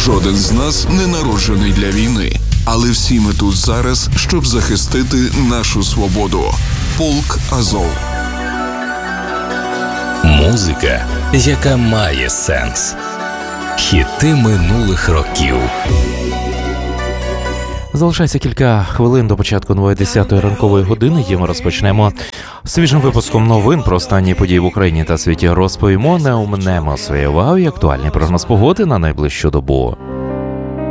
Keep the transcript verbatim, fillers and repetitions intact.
Жоден з нас не народжений для війни, але всі ми тут зараз, щоб захистити нашу свободу. Полк Азов. Музика, яка має сенс. Хіти минулих років. Залишається кілька хвилин до початку нової десятої ранкової години, і ми розпочнемо свіжим випуском новин про останні події в Україні та світі. Розповімо, не умнемо своєю увагою актуальний прогноз погоди на найближчу добу.